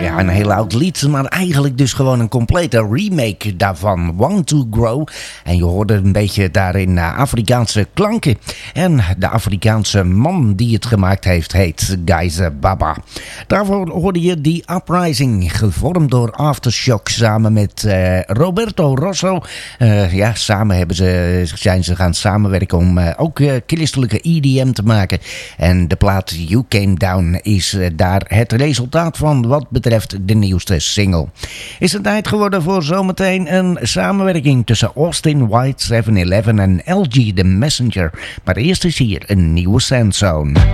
Ja, een heel oud lied, maar eigenlijk dus gewoon een complete remake daarvan. Want to Grow. En je hoorde een beetje daarin Afrikaanse klanken. En de Afrikaanse man die het gemaakt heeft, heet Gaize Baba. Daarvoor hoorde je The Uprising, gevormd door Aftershock samen met Roberto Rosso. Samen zijn ze gaan samenwerken om ook christelijke EDM te maken. En de plaat You Came Down is daar het resultaat van wat betreft de nieuwste single. Is het tijd geworden voor zometeen een samenwerking tussen Austin White 711 en LG The Messenger. Maar eerst is hier een nieuwe Sandzone.